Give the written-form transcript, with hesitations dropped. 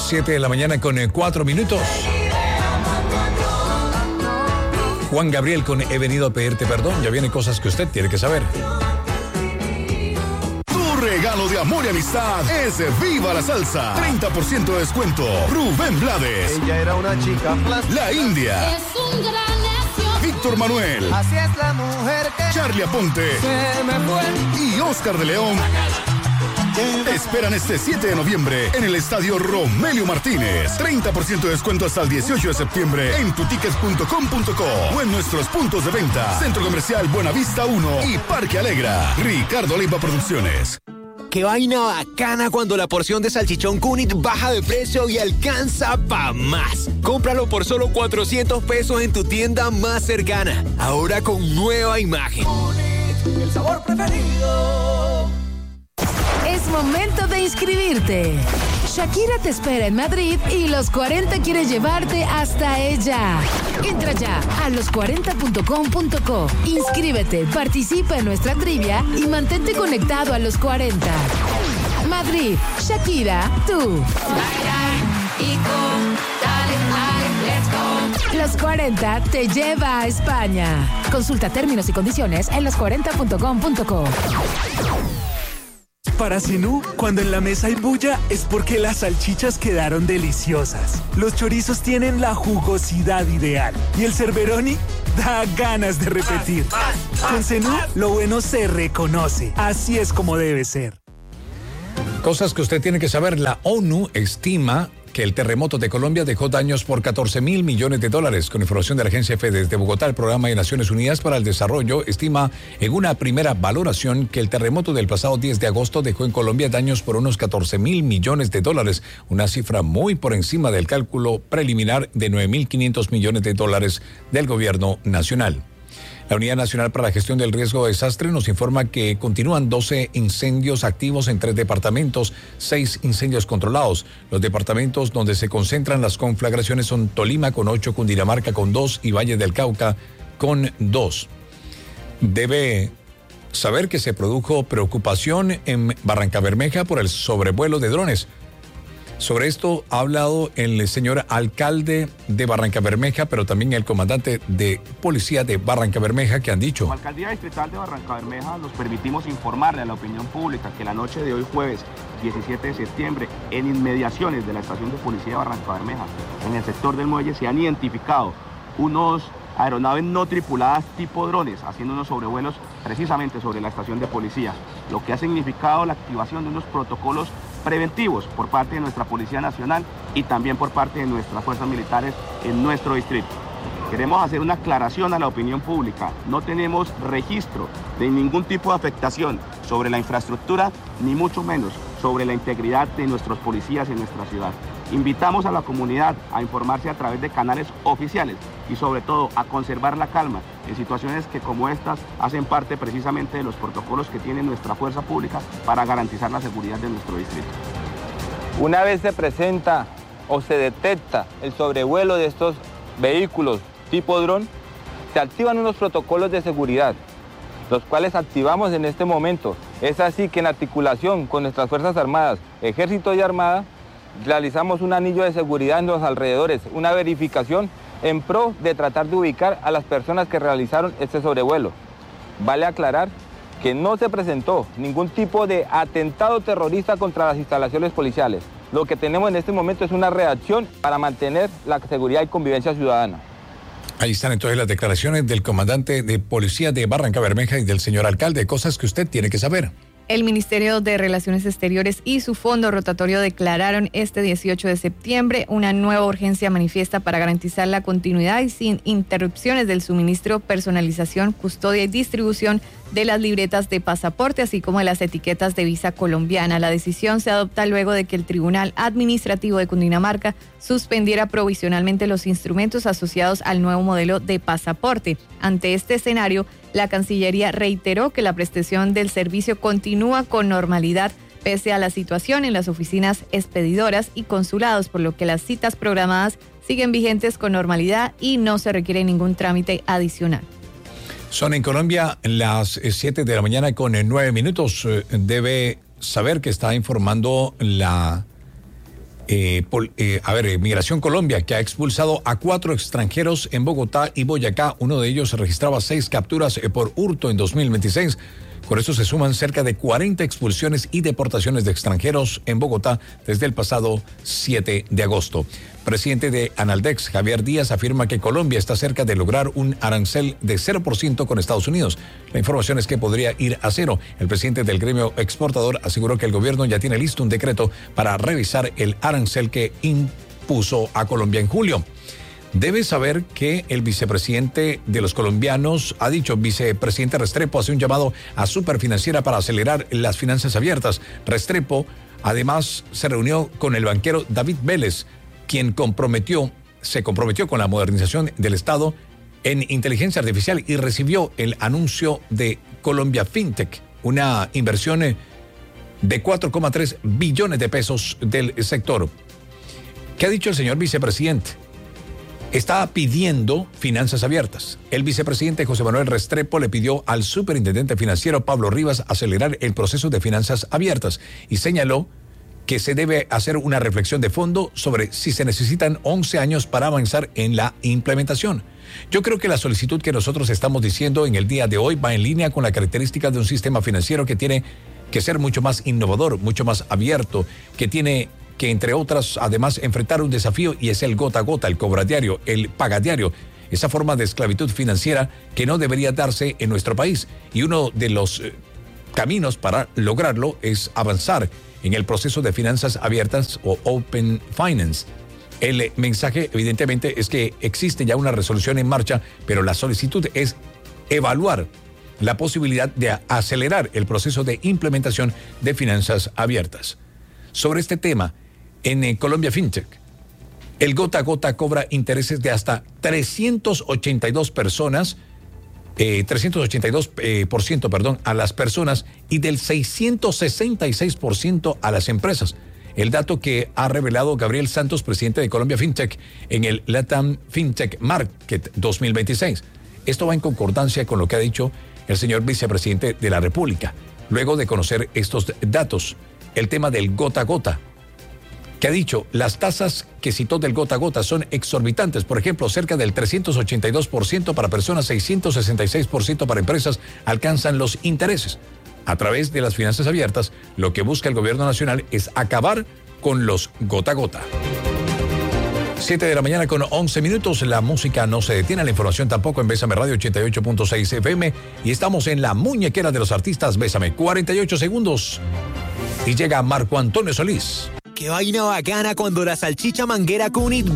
7 de la mañana con 4 minutos. Juan Gabriel con He venido a pedirte perdón. Ya vienen cosas que usted tiene que saber. Tu regalo de amor y amistad es Viva la Salsa. 30% de descuento. Rubén Blades. Ella era una chica plástica. La India. Es un gran necio. Víctor Manuel. Así es la mujer que Charlie Aponte. se me fue. Y Oscar de León. Te esperan este 7 de noviembre en el Estadio Romelio Martínez. 30% de descuento hasta el 18 de septiembre en tutickets.com.co o en nuestros puntos de venta. Centro Comercial Buenavista 1 y Parque Alegra. Ricardo Leiva Producciones. ¡Qué vaina bacana cuando la porción de salchichón Cunit baja de precio y alcanza pa' más! Cómpralo por solo 400 pesos en tu tienda más cercana. Ahora con nueva imagen. Cunit, el sabor preferido. Es momento de inscribirte. Shakira te espera en Madrid y Los 40 quiere llevarte hasta ella. Entra ya a los40.com.co. Inscríbete, participa en nuestra trivia y mantente conectado a Los 40. Madrid, Shakira, tú. Los 40 te lleva a España. Consulta términos y condiciones en los40.com.co. Para Zenú, cuando en la mesa hay bulla, es porque las salchichas quedaron deliciosas. Los chorizos tienen la jugosidad ideal. Y el Cerberoni da ganas de repetir. Con Zenú, lo bueno se reconoce. Así es como debe ser. Cosas que usted tiene que saber. La ONU estima que el terremoto de Colombia dejó daños por $14,000 millones. Con información de la agencia EFE desde Bogotá, el Programa de Naciones Unidas para el Desarrollo estima en una primera valoración que el terremoto del pasado 10 de agosto dejó en Colombia daños por unos $14,000 millones, una cifra muy por encima del cálculo preliminar de $9,500 millones del gobierno nacional. La Unidad Nacional para la Gestión del Riesgo de Desastre nos informa que continúan 12 incendios activos en 3 departamentos, 6 incendios controlados. Los departamentos donde se concentran las conflagraciones son Tolima con 8, Cundinamarca con 2 y Valle del Cauca con 2. Debe saber que se produjo preocupación en Barrancabermeja por el sobrevuelo de drones. Sobre esto ha hablado el señor alcalde de Barrancabermeja, pero también el comandante de policía de Barrancabermeja, que han dicho. Como Alcaldía Distrital de Barrancabermeja nos permitimos informarle a la opinión pública que la noche de hoy jueves 17 de septiembre, en inmediaciones de la estación de policía de Barrancabermeja, en el sector del muelle, se han identificado unos aeronaves no tripuladas tipo drones, haciendo unos sobrevuelos precisamente sobre la estación de policía, lo que ha significado la activación de unos protocolos preventivos por parte de nuestra Policía Nacional y también por parte de nuestras fuerzas militares en nuestro distrito. Queremos hacer una aclaración a la opinión pública. No tenemos registro de ningún tipo de afectación sobre la infraestructura, ni mucho menos sobre la integridad de nuestros policías en nuestra ciudad. Invitamos a la comunidad a informarse a través de canales oficiales y sobre todo a conservar la calma en situaciones que como estas hacen parte precisamente de los protocolos que tiene nuestra fuerza pública para garantizar la seguridad de nuestro distrito. Una vez se presenta o se detecta el sobrevuelo de estos vehículos tipo dron, se activan unos protocolos de seguridad, los cuales activamos en este momento. Es así que en articulación con nuestras Fuerzas Armadas, Ejército y Armada, realizamos un anillo de seguridad en los alrededores, una verificación en pro de tratar de ubicar a las personas que realizaron este sobrevuelo. Vale aclarar que no se presentó ningún tipo de atentado terrorista contra las instalaciones policiales. Lo que tenemos en este momento es una reacción para mantener la seguridad y convivencia ciudadana. Ahí están entonces las declaraciones del comandante de policía de Barrancabermeja y del señor alcalde, cosas que usted tiene que saber. El Ministerio de Relaciones Exteriores y su fondo rotatorio declararon este 18 de septiembre una nueva urgencia manifiesta para garantizar la continuidad y sin interrupciones del suministro, personalización, custodia y distribución de las libretas de pasaporte, así como de las etiquetas de visa colombiana. La decisión se adopta luego de que el Tribunal Administrativo de Cundinamarca suspendiera provisionalmente los instrumentos asociados al nuevo modelo de pasaporte. Ante este escenario, la Cancillería reiteró que la prestación del servicio continúa con normalidad pese a la situación en las oficinas expedidoras y consulados, por lo que las citas programadas siguen vigentes con normalidad y no se requiere ningún trámite adicional. Son en Colombia las 7 de la mañana con 9 minutos. Debe saber que está informando la Migración Colombia, que ha expulsado a 4 extranjeros en Bogotá y Boyacá. Uno de ellos registraba 6 capturas por hurto en 2026. Con eso se suman cerca de 40 expulsiones y deportaciones de extranjeros en Bogotá desde el pasado 7 de agosto. Presidente de Analdex, Javier Díaz, afirma que Colombia está cerca de lograr un arancel de 0% con Estados Unidos. La información es que podría ir a 0. El presidente del gremio exportador aseguró que el gobierno ya tiene listo un decreto para revisar el arancel que impuso a Colombia en julio. Debe saber que el vicepresidente de los colombianos ha dicho, vicepresidente Restrepo hace un llamado a Superfinanciera para acelerar las finanzas abiertas. Restrepo además se reunió con el banquero David Vélez, quien se comprometió con la modernización del Estado en inteligencia artificial y recibió el anuncio de Colombia FinTech, una inversión de 4,3 billones de pesos del sector. ¿Qué ha dicho el señor vicepresidente? Está pidiendo finanzas abiertas. El vicepresidente José Manuel Restrepo le pidió al superintendente financiero Pablo Rivas acelerar el proceso de finanzas abiertas y señaló que se debe hacer una reflexión de fondo sobre si se necesitan 11 años para avanzar en la implementación. Yo creo que la solicitud que nosotros estamos diciendo en el día de hoy va en línea con la característica de un sistema financiero que tiene que ser mucho más innovador, mucho más abierto, que tiene que, entre otras, además, enfrentar un desafío y es el gota a gota, el cobra diario, el paga diario, esa forma de esclavitud financiera que no debería darse en nuestro país. Y uno de los caminos para lograrlo es avanzar en el proceso de finanzas abiertas o Open Finance. El mensaje, evidentemente, es que existe ya una resolución en marcha, pero la solicitud es evaluar la posibilidad de acelerar el proceso de implementación de finanzas abiertas. Sobre este tema, en Colombia FinTech, el gota a gota cobra intereses de hasta 382% a las personas y del 666% a las empresas. El dato que ha revelado Gabriel Santos, presidente de Colombia FinTech, en el LATAM FinTech Market 2026. Esto va en concordancia con lo que ha dicho el señor vicepresidente de la República. Luego de conocer estos datos, el tema del gota a gota, que ha dicho, las tasas que citó del gota a gota son exorbitantes. Por ejemplo, cerca del 382% para personas, 666% para empresas alcanzan los intereses. A través de las finanzas abiertas, lo que busca el gobierno nacional es acabar con los gota a gota. 7 de la mañana con 11 minutos. La música no se detiene, la información tampoco en Bésame Radio 88.6 FM. Y estamos en la muñequera de los artistas Bésame. 48 segundos. Y llega Marco Antonio Solís. Qué vaina bacana cuando la salchicha manguera Cunit